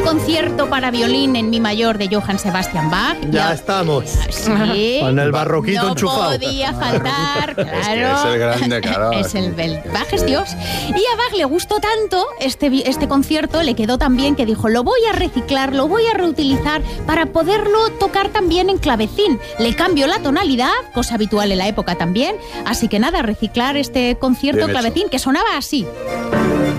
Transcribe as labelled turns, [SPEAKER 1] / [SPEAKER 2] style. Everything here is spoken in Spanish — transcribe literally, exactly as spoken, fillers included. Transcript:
[SPEAKER 1] concierto para violín en mi mayor de Johann Sebastian Bach.
[SPEAKER 2] Ya estamos.
[SPEAKER 1] Sí.
[SPEAKER 2] Con el barroquito
[SPEAKER 1] no
[SPEAKER 2] enchufado.
[SPEAKER 1] No podía faltar, claro.
[SPEAKER 3] Es que es el grande, claro.
[SPEAKER 1] Es el, el Bach es Dios. Y a Bach le gustó tanto este, este concierto, le quedó tan bien que dijo, lo voy a reciclar, lo voy a reutilizar para poderlo tocar también en clavecín. Le cambio la tonalidad, cosa habitual en la época también. Así que nada, reciclar este concierto
[SPEAKER 3] Bien
[SPEAKER 1] clavecín
[SPEAKER 3] hecho.
[SPEAKER 1] que sonaba así.